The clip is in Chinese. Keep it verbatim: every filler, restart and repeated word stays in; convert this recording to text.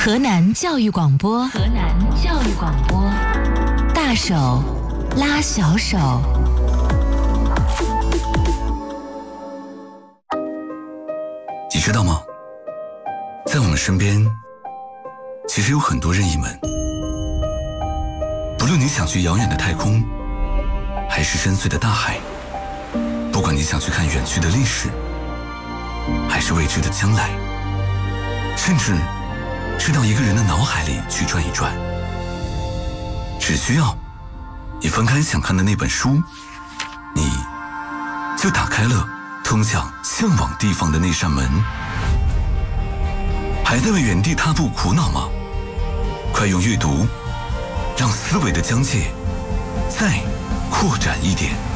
河南教育广播，河南教育广播，大手拉小手。 你知道吗？在我们身边，其实有很多任意门。不论你想去遥远的太空，还是深邃的大海，不管你想去看远去的历史，还是未知的将来，甚至是到一个人的脑海里去转一转，只需要你翻开想看的那本书，你就打开了通向向往地方的那扇门。还在为原地踏步苦恼吗？快用阅读让思维的疆界再扩展一点。